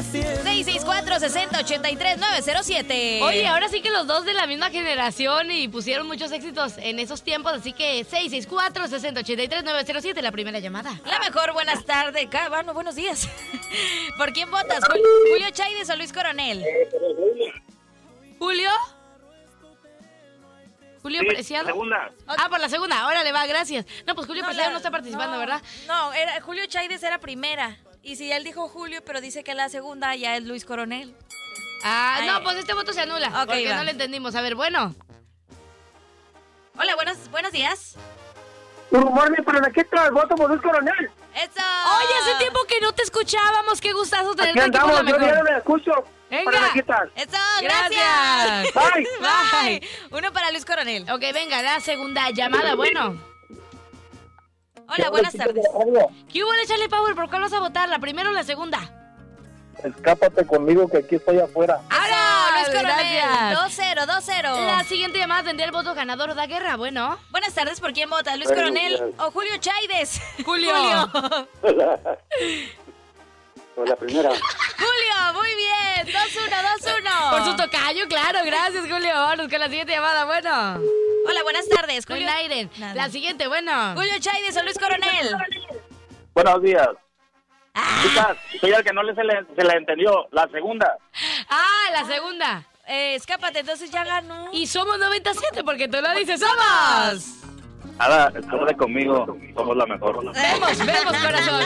664-6083-907. Oye, ahora sí que los dos de la misma generación y pusieron muchos éxitos en esos tiempos, así que 664-6083-907, la primera llamada. La mejor, buenas tardes. Bueno, buenos días. ¿Por quién votas? ¿Julio Chaides o Luis Coronel? ¿Julio? ¿Julio Sí, Preciado? segunda. Ah, por la segunda. Órale, va, gracias. No, pues Julio Preciado no está participando, ¿verdad? No, Julio Chaides era primera. Y si él dijo Julio, pero dice que la segunda ya es Luis Coronel. Ah, Ay. no, pues este voto se anula. Ok, porque va. no le entendimos. A ver, bueno. Hola, buenos días. Good morning, pero aquí está el voto por Luis Coronel. ¡Eso! Oye, hace tiempo que no te escuchábamos. Qué gustazo Aquí tenerte aquí por andamos, la yo ya mejor. no me escucho. Venga. Para me quitar. ¡Eso! Gracias. ¡Gracias! Bye. Bye. Uno para Luis Coronel. Ok, venga, la segunda llamada. Bueno. Hola, buenas tardes. ¿Qué hubo? Échale power. ¿Por cuál vas a votar? ¿La primera o la segunda? Escápate conmigo que aquí estoy afuera. ¡Ahora, Luis Coronel! Gracias. 2-0. La siguiente llamada tendría el voto ganador o da guerra. Bueno. Buenas tardes, ¿por quién vota? ¿Luis Buenos Coronel días. o Julio Chaides? Julio. Por la primera. Julio, muy bien. 2-1. Por su tocayo, claro. Gracias, Julio. Vamos con la siguiente llamada. Bueno. Hola, buenas tardes. Julio Julio, Aiden. Nada. La siguiente, bueno. Julio Chaides o Luis Coronel. Buenos días. Ah, Chicas, soy el que no se le entendió. La segunda. Ah, la segunda. escápate, entonces ya ganó. Y somos 97 porque tú lo dices. ¡Somos! Nada, escápate conmigo. Somos la mejor. Vemos, corazón.